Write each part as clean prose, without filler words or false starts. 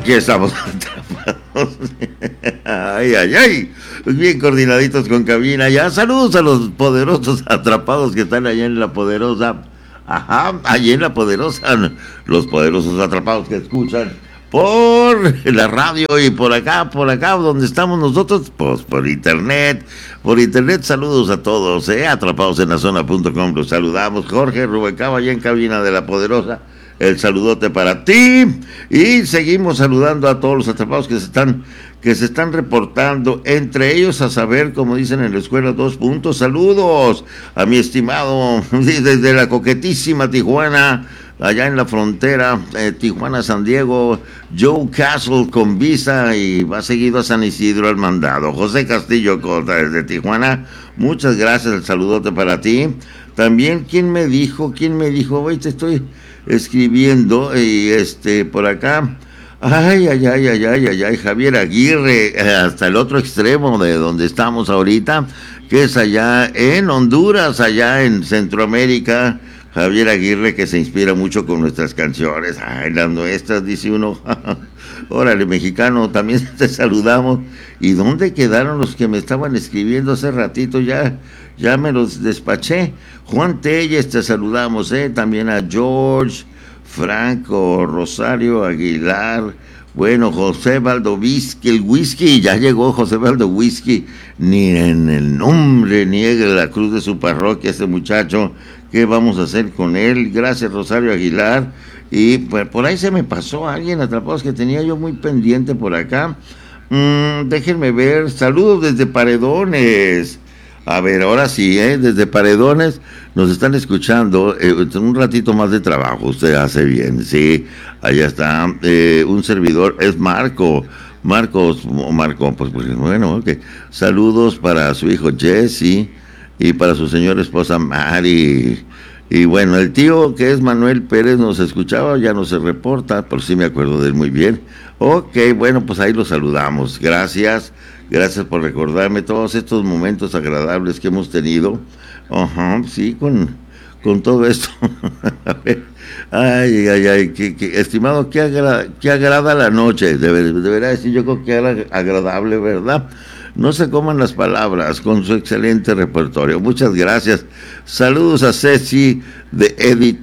Aquí estamos atrapados. Ay, ay, ay. Bien coordinaditos con cabina. Ya saludos a los poderosos atrapados que están allá en la poderosa. Ajá, allí en la poderosa. Los poderosos atrapados que escuchan por la radio y por acá donde estamos nosotros, pues por internet. Por internet, saludos a todos, atrapados en la zona.com. Los saludamos. Jorge Rubalcaba allá en cabina de la poderosa. El saludote para ti. Y seguimos saludando a todos los atrapados que se están reportando, entre ellos, a saber, como dicen en la escuela, 2 puntos. Saludos a mi estimado desde la coquetísima Tijuana, allá en la frontera, Tijuana-San Diego, Joe Castle con visa, y va seguido a San Isidro al mandado. José Castillo Cota desde Tijuana, muchas gracias, el saludote para ti. También, ¿quién me dijo? Hoy te estoy escribiendo, y por acá, ay, Javier Aguirre, hasta el otro extremo de donde estamos ahorita, que es allá en Honduras, allá en Centroamérica. Javier Aguirre, que se inspira mucho con nuestras canciones. Ay, las nuestras, dice uno. Órale, mexicano, también te saludamos. ¿Y dónde quedaron los que me estaban escribiendo hace ratito? Ya me los despaché. Juan Telles, te saludamos, también a George, Franco, Rosario Aguilar, bueno, José Baldo Whisky, el whisky, ya llegó José Baldo Whisky, ni en el nombre niegue la cruz de su parroquia ese muchacho. ¿Qué vamos a hacer con él? Gracias, Rosario Aguilar. Y pues, por ahí se me pasó alguien, atrapados, que tenía yo muy pendiente por acá. Déjenme ver. Saludos desde Paredones. A ver, ahora sí, desde Paredones nos están escuchando. Un ratito más de trabajo, usted hace bien, sí. Allá está un servidor, es Marco, pues bueno, ok. Saludos para su hijo Jesse y para su señora esposa Mari. Y bueno, el tío, que es Manuel Pérez, nos escuchaba, ya no se reporta, pero sí me acuerdo de él muy bien. Ok, bueno, pues ahí lo saludamos. Gracias por recordarme todos estos momentos agradables que hemos tenido. Ajá, sí, con todo esto. A ver, ay, estimado, qué agrada la noche. Debería decir, yo creo que agradable, ¿verdad? No se coman las palabras con su excelente repertorio. Muchas gracias. Saludos a Ceci de Edith,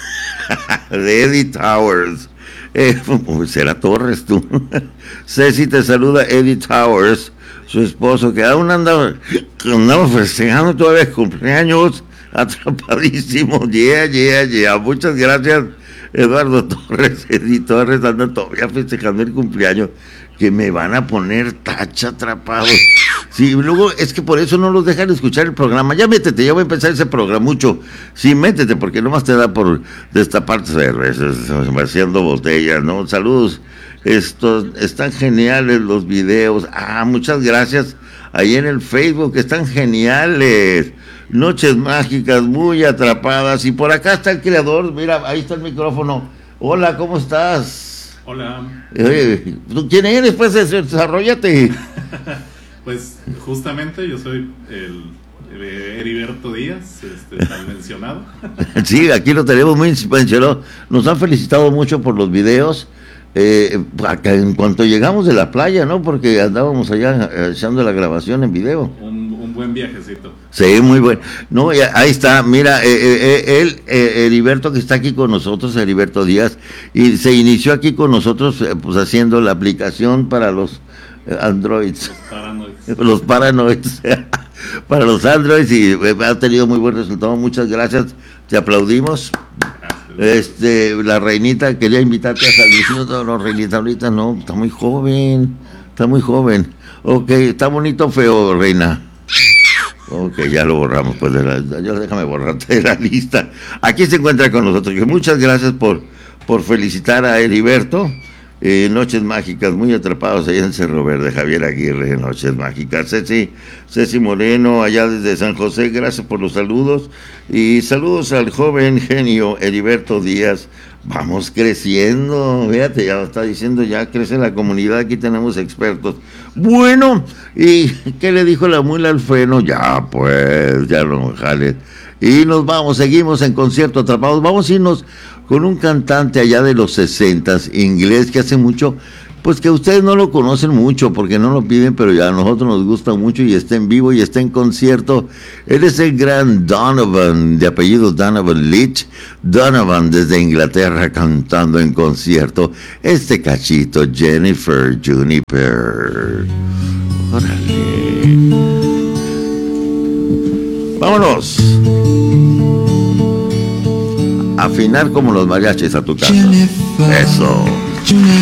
de Edith Towers. Será Torres tú. Ceci te saluda, Edith Towers, su esposo, que aún andaba festejando todavía cumpleaños, atrapadísimo. Yeah. Muchas gracias, Eduardo Torres. Edith Torres anda todavía festejando el cumpleaños. Que me van a poner tacha atrapados. Sí, luego es que por eso no los dejan escuchar el programa. Ya métete, ya voy a empezar ese programa mucho. Sí, métete, porque nomás te da por destapar cervezas, vaciando botellas, ¿no? Saludos. Están geniales los videos. Muchas gracias. Ahí en el Facebook están geniales. Noches mágicas, muy atrapadas. Y por acá está el creador. Mira, ahí está el micrófono. Hola, ¿cómo estás? Hola. ¿Tú quién eres? Pues desarrollate. Pues justamente yo soy el Heriberto Díaz, tan mencionado. Sí, aquí lo tenemos muy mencionado. Nos han felicitado mucho por los videos. Acá, en cuanto llegamos de la playa, ¿no? Porque andábamos allá echando la grabación en video. Un buen viajecito. Sí, muy bueno. No, ahí está, mira, Heriberto, que está aquí con nosotros, Heriberto Díaz, y se inició aquí con nosotros, pues haciendo la aplicación para los Androids. Los Paranoids. Para los Androids, y ha tenido muy buen resultado. Muchas gracias, te aplaudimos. La reinita quería invitarte a salir. No, reinita, ahorita no, está muy joven. Ok, está bonito o feo, reina. Ok, ya lo borramos, pues déjame borrarte de la lista. Aquí se encuentra con nosotros. Muchas gracias por felicitar a Heriberto. Noches mágicas, muy atrapados allá en Cerro Verde. Javier Aguirre, Noches mágicas. Ceci Moreno, allá desde San José, gracias por los saludos. Y saludos al joven genio Heriberto Díaz. Vamos creciendo, fíjate, ya lo está diciendo, ya crece la comunidad, aquí tenemos expertos. Bueno, ¿y qué le dijo la mula al freno? Ya pues, ya no jales. Y nos vamos, seguimos en concierto atrapados. Vamos a irnos con un cantante allá de los 60s, inglés, que hace mucho Pues que ustedes no lo conocen mucho porque no lo piden, pero ya a nosotros nos gusta mucho y está en vivo y está en concierto. Él es el gran Donovan, de apellido Donovan Leitch. Donovan desde Inglaterra cantando en concierto este cachito, Jennifer Juniper. Órale. Vámonos. Afinar como los mariachis a tu casa. Eso.